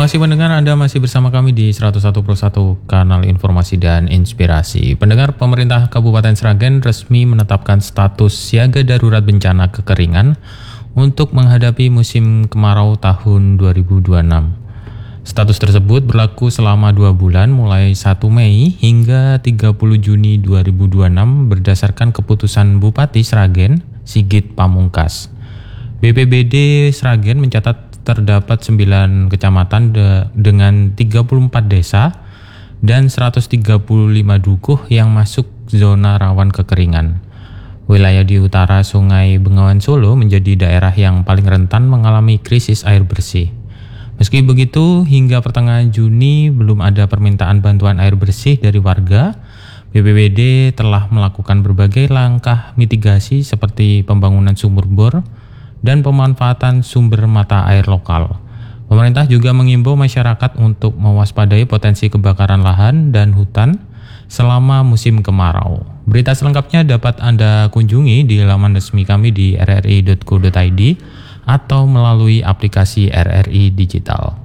kasih pendengar, Anda masih bersama kami di 101.1 Kanal Informasi dan Inspirasi. Pendengar, pemerintah Kabupaten Sragen resmi menetapkan status siaga darurat bencana kekeringan untuk menghadapi musim kemarau tahun 2026. Status tersebut berlaku selama 2 bulan mulai 1 Mei hingga 30 Juni 2026 berdasarkan keputusan Bupati Sragen, Sigit Pamungkas. BPBD Sragen mencatat terdapat 9 kecamatan dengan 34 desa dan 135 dukuh yang masuk zona rawan kekeringan. Wilayah di utara Sungai Bengawan Solo menjadi daerah yang paling rentan mengalami krisis air bersih. Meski begitu, hingga pertengahan Juni belum ada permintaan bantuan air bersih dari warga. BPBD telah melakukan berbagai langkah mitigasi seperti pembangunan sumur bor dan pemanfaatan sumber mata air lokal. Pemerintah juga mengimbau masyarakat untuk mewaspadai potensi kebakaran lahan dan hutan selama musim kemarau. Berita selengkapnya dapat Anda kunjungi di laman resmi kami di rri.co.id atau melalui aplikasi RRI Digital.